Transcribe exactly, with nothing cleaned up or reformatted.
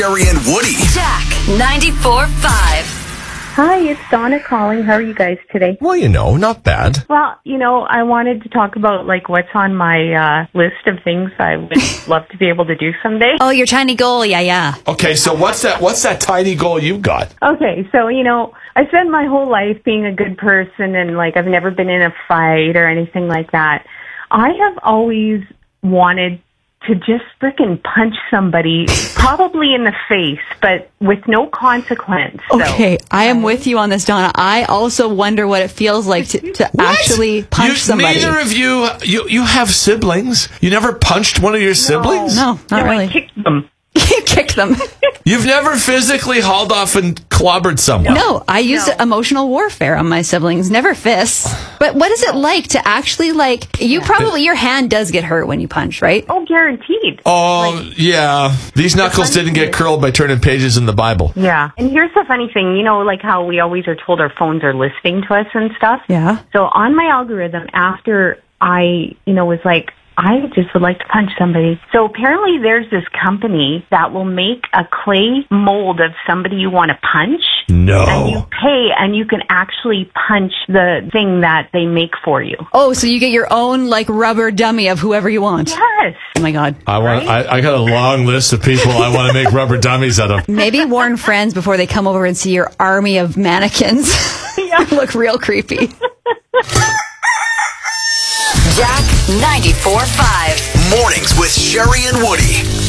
Sherry and Woody. Jack ninety-four point five. Hi, it's Donna calling. How are you guys today? Well, you know, not bad. Well, you know, I wanted to talk about, like, what's on my uh, list of things I would love to be able to do someday. Oh, your tiny goal. Yeah, yeah. Okay, so what's that What's that tiny goal you've got? Okay, so, you know, I spent my whole life being a good person and, like, I've never been in a fight or anything like that. I have always wanted to just frickin' punch somebody, probably in the face, but with no consequence. So. Okay, I am with you on this, Donna. I also wonder what it feels like to, to actually punch you, somebody. Neither of you, you, you have siblings. You never punched one of your siblings? No, not no, really. I kicked them. You kicked them. You've never physically hauled off and clobbered someone? No, I used No. emotional warfare on my siblings, never fists. But what is it like to actually, like, you probably, your hand does get hurt when you punch, right? Oh, guaranteed. Oh, yeah. These knuckles funny didn't thing get is- curled by turning pages in the Bible. Yeah. And here's the funny thing, you know, like how we always are told our phones are listening to us and stuff. Yeah. So on my algorithm, after I, you know, was like, I just would like to punch somebody. So apparently there's this company that will make a clay mold of somebody you want to punch. No. And you pay and you can actually punch the thing that they make for you. Oh, so you get your own, like, rubber dummy of whoever you want. Yes. Oh, my God. I want. I, I got a long list of people I want to make rubber dummies out of. Maybe warn friends before they come over and see your army of mannequins. Yeah. Look real creepy. Jack ninety-four point five. Mornings with Sherry and Woody.